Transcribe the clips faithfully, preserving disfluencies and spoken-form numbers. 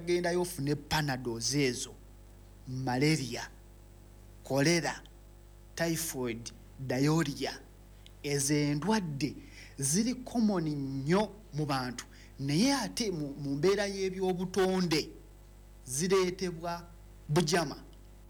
gendayo ofune Panadols ezo, malaria, cholera, typhoid, diarrhea, ezo endwadde ziri common nnyo mu bantu, naye ate mu mbeera y'ebyobutonde zireetebwa bujama.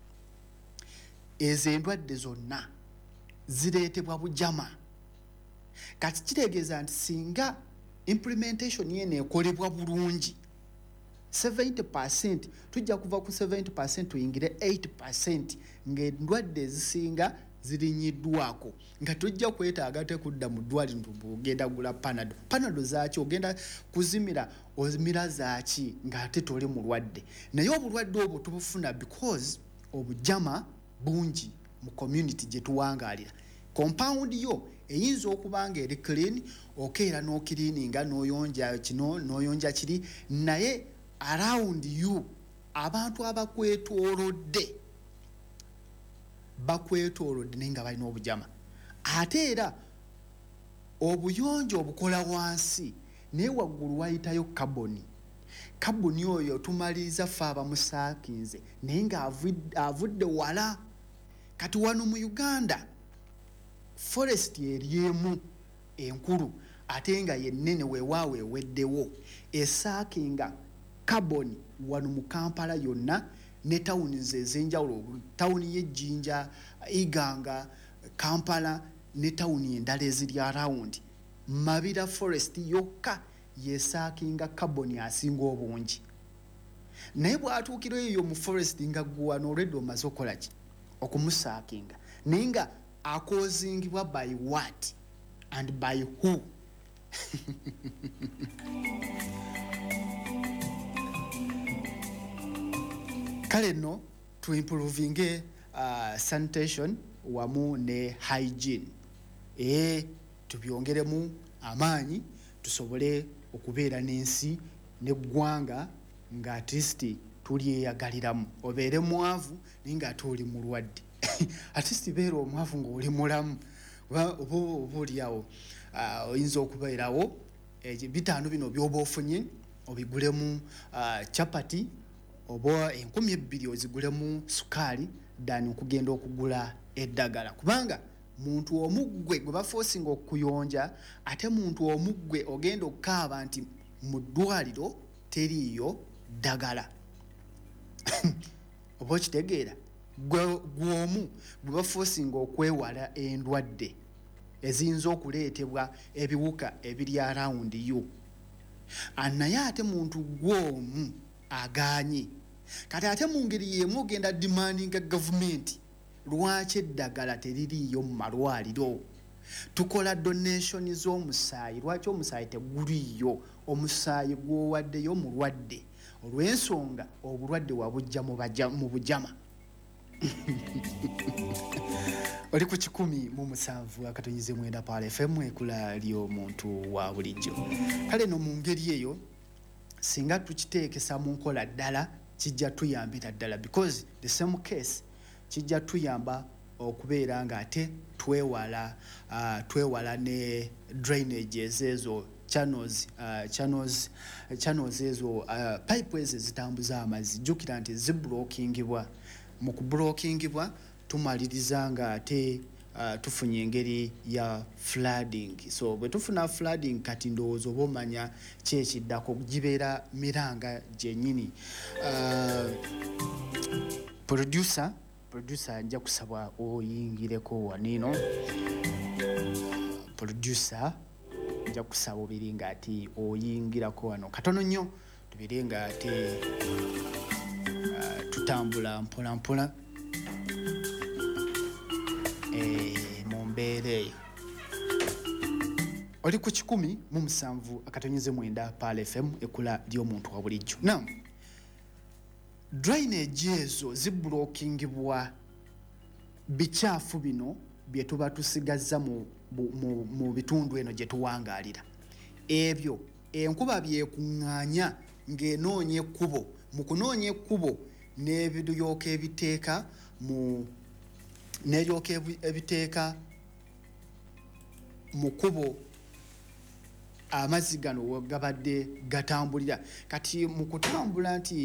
Ezo endwadde zonna zireetebwa bujama. Kati kitegeeza nti singa implementation yene ekolebwa bulungi, seventy percent tujja kuva ku seventy percent tuyingire eighty percent ng'endwadde ezisinga zirinyiddwako, nga tujja kwetaaga te kudda mu ddwaliro ogenda gula Panado. Panado zaaki ogenda kuzimira, ozimira zaaki ng'ate toli mulwadde. Naye obulwadde obwo tubufuna because obujama bungi mu community gye tuwangaalira. Compound yo eyinza okuba nga eri clean, okeera n'okiriininga n'oyonja kino n'oyonja kiri, naye around you abantu abakwetoolodde bakwetoolodde naye nga balina obujama. Ate era obuyonjo obukola wansi naye waggulu wayitayo kaboni. Kaboni oyo tumaliriza ffe abamusaakinze naye nga avudde wala. Kati wano mu Uganda forest eriemu enkulu ate nga yennene weewaawo eweddewo esaakinga kaboni wano mu Kampala yonna ne tawuni ez'enjawulo, tawuni y'Ejjinja, Iganga, Kampala ne tawuni endala eziri around. Mabira forest yokka yesaakinga kaboni asinga obungi. Naye bw'atuukira eyo mu forest nga gwe wano already omaze okola ki? Okumusaakinga. Naye nga akozingibwa by what and by who? Kale no to improving uh, sanitation wamu ne hygiene. Eh tubyongeremu amaanyi tusobole okubeera n'ensi n'eggwanga nga at least tulyeyagaliramu. Obeere mwavu naye nga ate oli mulwadde. At least beera omwavu ng'oli mulamu. Oba oliawo oyinza okubeerawo bitaano bino by'oba ofunye obigulemu chapati oba enkumi ebbiri ozigulemu sukaali dani okugenda okugula eddagala. Kubanga muntu omugwe gwe baforcing okuyonja, ate muntu omugwe ogenda okukaaba nti mu ddwaliro teriiyo ddagala. Oba okitegeera? Gwomu gwe baforcing okwewala endwadde eziyinza okuleetebwa ebiwuka ebiri around you. Naye ate muntu gwomu agaanye. Kati ate mu ngeri y'emu ogenda demandinga gavumenti lwaki eddagala teririiyo mu malwaliro. Tukola donation z'omusaayi, lwaki omusaayi teguliiyo? Omusaayi gw'owaddeyo mulwadde olw'ensonga obulwadde wabujja mu bujama. Oli ku kikumi mu musanvu akatonyize mwenda Paul F M ekula ly'omuntu wa bulijjo. Kale no mu ngeri eyo singa tukiteekesa mu nkola ddala kijja tuyambira ddala, because the same case kijja tuyamba okubeera nga ate twewala uh, twewala ne drainages ezo channels uh, channels channels ezo uh, pipe ezo zitambuza amazzi. Jjukira nti ziblockingibwa. Mu kublockingibwa tumaliriza nga ate uh, tufunye engeri ya flooding. So bwe tufuna flooding kati ndowooza oba omanya kyekiddako gibeera miranga gyennyini. Uh, producer producer nja kusaba oyingireko wanino. Producer nja kusaba obiri nga ati oyingirako wano katono nnyo tubiri nga ate uh, tutambula mpola mpola eh mu mbeera eyo. Oli ku kikumi mu musanvu akatonyize mwenda Paul F M ekula ly'omuntu wa bulijjo. Now drainage ezo ziblockingibwa bichafu bino bye tuba tusigazza mu, mu, mu bitundu eno gye tuwangaalira. Ebyo enkuba byekuŋŋaanya ng'enoonya ekkubo. Mu kunoonya ekkubo n'ebiryoka ebiteeka mu n'ebiryoka ebiteeka mu kkubo amazzi gano gabadde gatambulira. Kati mu kutambula nti